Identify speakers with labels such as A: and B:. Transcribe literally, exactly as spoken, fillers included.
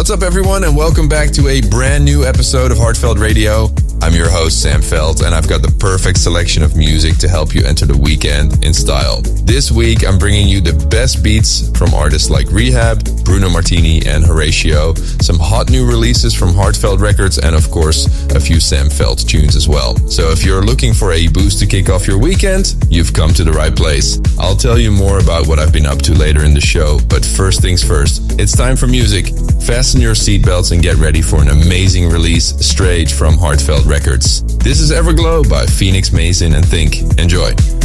A: What's up, everyone, and welcome back to a brand new episode of Heartfelt Radio. I'm your host, Sam Feld, and I've got the perfect selection of music to help you enter the weekend in style. This week, I'm bringing you the best beats from artists like Rehab, Bruno Martini, and Horatio, some hot new releases from Heartfelt Records, and of course, a few Sam Feld tunes as well. So if you're looking for a boost to kick off your weekend, you've come to the right place. I'll tell you more about what I've been up to later in the show, but first things first, it's time for music. Fasten your seatbelts and get ready for an amazing release straight from Heartfelt Records. This is Everglow by Phoenix Mason and Think. Enjoy.